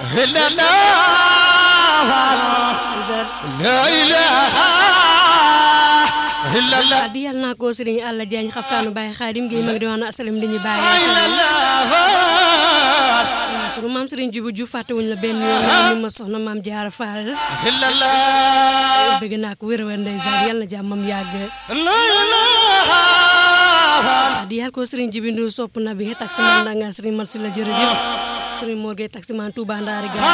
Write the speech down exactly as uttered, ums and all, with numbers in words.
إلا الله لا إله إلا الله di yal naa ko Serigne Alla Diagne xaftaanu Baye Khadim Gueye ma ngi di wax na asalam di ñu bàyyi إلا الله waaw sunu maam Serigne Djibu Diouf fàttewuñ la benn yoon ni ma soxna maam Diarra Fall إلا الله bëgg naa ko wér wér ndeysaan yal na jàmmam yàgg لا إله di yal ko Serigne Djibi Ndour sopp na bi taximan da nga Serigne Mat si la jërëjëf Serigne Mor Gueye taximan Touba Ndari